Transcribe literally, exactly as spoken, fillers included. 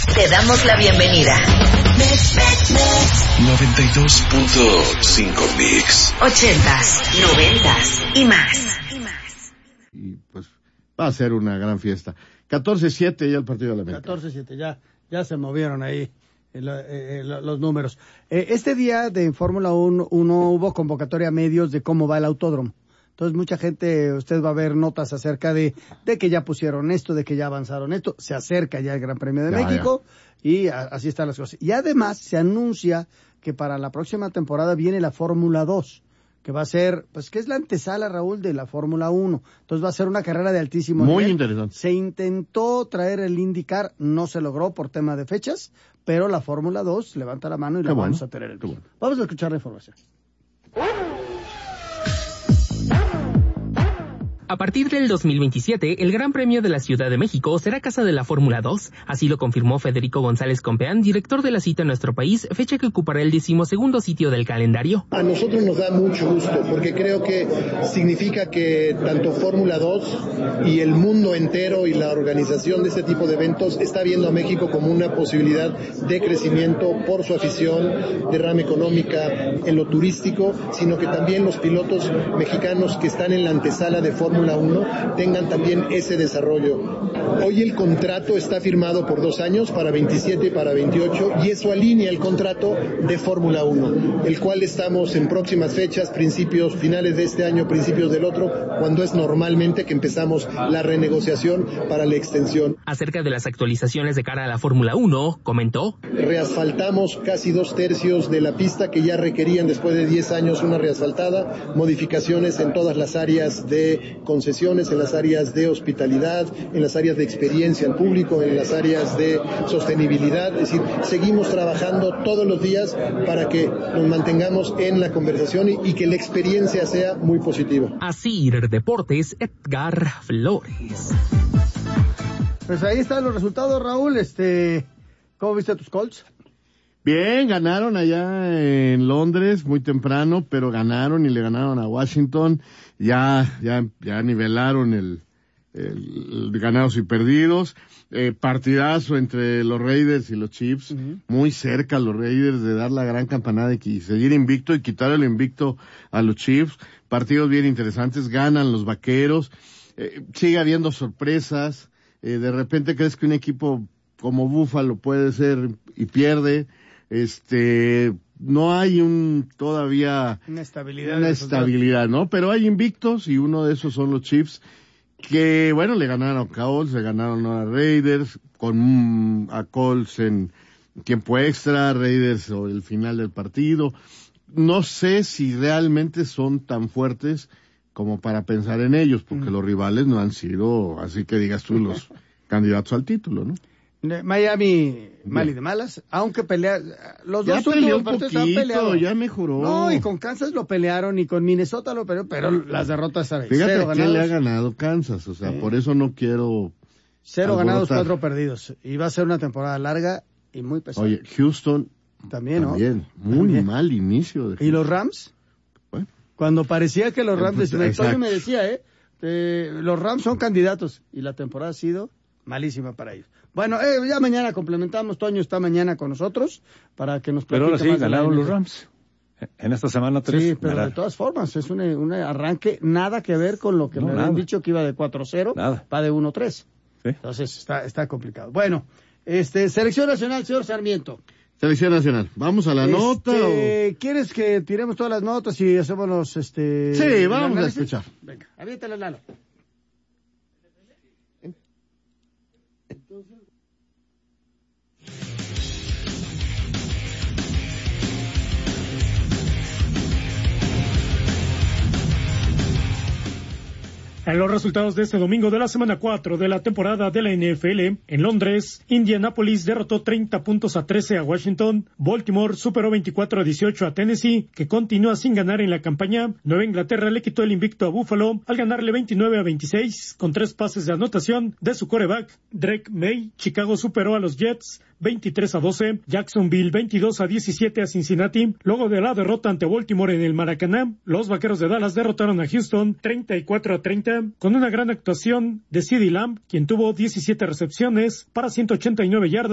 Te damos la bienvenida. noventa y dos punto cinco Mix. Ochentas, noventas y más. Y pues va a ser una gran fiesta. catorce siete ya el partido de la América. catorce siete, ya, ya se movieron ahí eh, eh, los números. Eh, este día de Fórmula uno hubo convocatoria a medios de cómo va el autódromo. Entonces mucha gente, usted va a ver notas acerca de, de que ya pusieron esto, de que ya avanzaron esto, se acerca ya el Gran Premio de ya, México ya. Y a, así están las cosas. Y además se anuncia que para la próxima temporada viene la Fórmula dos, que va a ser, pues que es la antesala, Raúl, de la Fórmula uno. Entonces va a ser una carrera de altísimo Muy nivel. interesante. Se intentó traer el IndyCar, no se logró por tema de fechas, pero la Fórmula dos levanta la mano y Qué la bueno. vamos a tener el Bueno. Vamos a escuchar la información. A partir del dos mil veintisiete, el Gran Premio de la Ciudad de México será casa de la Fórmula dos. Así lo confirmó Federico González Compeán, director de la cita en nuestro país, fecha que ocupará el decimosegundo sitio del calendario. A nosotros nos da mucho gusto porque creo que significa que tanto Fórmula dos y el mundo entero y la organización de este tipo de eventos está viendo a México como una posibilidad de crecimiento por su afición, derrama económica en lo turístico, sino que también los pilotos mexicanos que están en la antesala de Fórmula uno tengan también ese desarrollo. Hoy el contrato está firmado por dos años, para veintisiete y para veintiocho, y eso alinea el contrato de Fórmula uno, el cual estamos en próximas fechas, principios, finales de este año, principios del otro, cuando es normalmente que empezamos la renegociación para la extensión. Acerca de las actualizaciones de cara a la Fórmula uno, comentó: reasfaltamos casi dos tercios de la pista que ya requerían después de diez años una reasfaltada, modificaciones en todas las áreas de concesiones, en las áreas de hospitalidad, en las áreas de experiencia al público, en las áreas de sostenibilidad. Es decir, seguimos trabajando todos los días para que nos mantengamos en la conversación y, y que la experiencia sea muy positiva. Asir Deportes, Edgar Flores. Pues ahí están los resultados, Raúl. Este, ¿cómo viste tus Colts? Bien, ganaron allá en Londres muy temprano, pero ganaron y le ganaron a Washington. Ya, ya, ya nivelaron el, el, el ganados y perdidos. Eh, partidazo entre los Raiders y los Chiefs. Uh-huh. Muy cerca los Raiders de dar la gran campanada y seguir invicto y quitar el invicto a los Chiefs. Partidos bien interesantes. Ganan los Vaqueros. Eh, sigue habiendo sorpresas. Eh, de repente crees que un equipo como Buffalo puede ser y pierde. Este, no hay un, todavía, una estabilidad, una estabilidad, ¿no? Pero hay invictos y uno de esos son los Chiefs, que, bueno, le ganaron a Colts, le ganaron a Raiders, con a Colts en tiempo extra, Raiders sobre el final del partido. No sé si realmente son tan fuertes como para pensar en ellos, porque mm. los rivales no han sido, así que digas tú, los candidatos al título, ¿no? Miami, mal y de malas, aunque pelea, los ya dos peleó últimos un partidos poquito, han peleado. Ya mejoró. No, y con Kansas lo pelearon, y con Minnesota lo pelearon, pero las derrotas saben. Fíjate Cero que ganados. le ha ganado Kansas, o sea, sí. Por eso no quiero Cero alborotar. Ganados, cuatro perdidos, y va a ser una temporada larga y muy pesada. Oye, Houston también, ¿no? También, muy también. mal inicio. De ¿Y los Rams? Bueno. Cuando parecía que los Rams, Exacto. Antonio me decía, ¿eh? eh, los Rams son candidatos, y la temporada ha sido malísima para ellos. Bueno, eh, ya mañana complementamos. Toño está mañana con nosotros para que nos platique. Pero ahora sí, más ganaron los Rams. En esta semana tres. Sí, pero ganar. de todas formas, es un, un arranque nada que ver con lo que no, me nada. habían dicho que iba de cuatro cero, nada. va de uno tres. Sí. Entonces está, está complicado. Bueno, este, Selección Nacional, señor Sarmiento. Selección Nacional. ¿Vamos a la este, nota o...? ¿Quieres que tiremos todas las notas y hacemos los, este... Sí, vamos a escuchar. Venga, aviéntale, Lalo. En los resultados de este domingo de la semana cuatro de la temporada de la N F L, en Londres, Indianapolis derrotó treinta puntos a trece a Washington, Baltimore superó veinticuatro a dieciocho a Tennessee, que continúa sin ganar en la campaña, Nueva Inglaterra le quitó el invicto a Buffalo al ganarle veintinueve a veintiséis, con tres pases de anotación de su quarterback, Drake May. Chicago superó a los Jets veintitrés a doce, Jacksonville veintidós a diecisiete a Cincinnati. Luego de la derrota ante Baltimore en el Maracaná, los Vaqueros de Dallas derrotaron a Houston treinta y cuatro a treinta, con una gran actuación de CeeDee Lamb, quien tuvo diecisiete recepciones para ciento ochenta y nueve yardas.